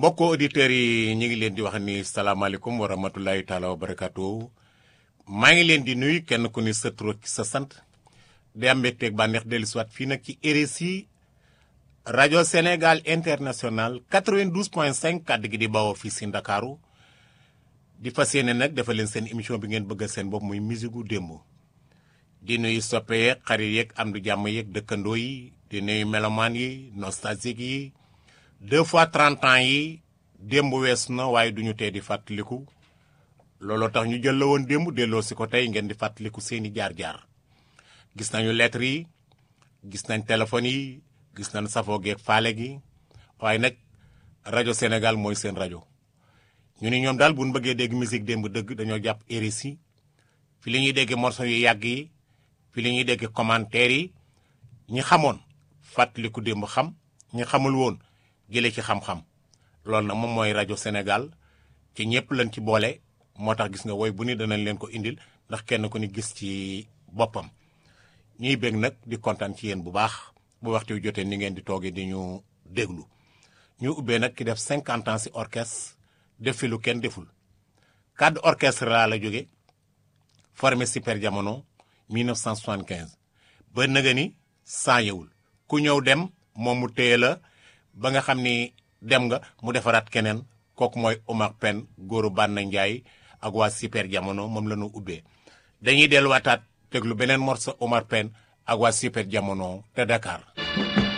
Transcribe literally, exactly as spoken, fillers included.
mbokku auditeurs yi ñu ngi leen di wax ni salaamaaleykum wa rahmatulahi taala wa barakaatu maa ngi leen di nuyu kenn ku ni sa tur ak sa sant di am mbégteeg bànneex dellusiwaat fii nag ci R S I rajo Sénégal international quatre-vingt-douze point cinq kàddu gi di bawoo fii si Ndakaaru di fas yéene nag dafa leen seen émission bi ngeen bëggal seen bopp muy musique gu démb di nuyu soppe yeeg xarit yeeg am du jàmm yeeg dëkkandoo yi di nuyu melomaan yi nostalgique yi deux fois trente ans yi démb wees na waaye duñu tee di fàttaliku looloo tax ñu jël la woon démb delloo si ko tey ngeen di fàttaliku seeni jaar-jaar gis nañu lettres yi gis nañ téléphones yi gis nañ safoo geeg faale gi waaye nag rajo Sénégal mooy seen rajo ñu ni ñoom daal bu ñu bëggee dégg musique démb dëgg dañoo jàpp R S I fi li ñuy dégg morceau yu yàgg yi fi li ñuy dégg commentaires yi ñi xamoon fàttaliku démb xam ñi xamul woon jëlee ci xam-xam loolu nag moom mooy rajo Sénégal ci ñëpp lañ ci boole moo tax gis nga woy bu ni danañ leen ko indil ndax kenn ku ni gis ci boppam ñuy bég nag di kontaan ci yéen bu baax bu waxtu wi jotee ni ngeen di toogee di ñu déglu ñu ubbee nag ki def cinquante ans si orchestre def fi lu kenn deful cadre orchestre laa la jóge formé Super Jamono mille neuf cent soixante-quinze ba nëga ni saa yewul ku ñëw dem moom mu téye la ba nga xam ni dem nga mu defaraat keneen kooku mooy Omar Pène góoru Banna Ndiaye ak waa Super Jamono moom la ñu ubbee dañuy delluwaataat déglu beneen morceau Omar Pène ak waa Super Jamono te Dakar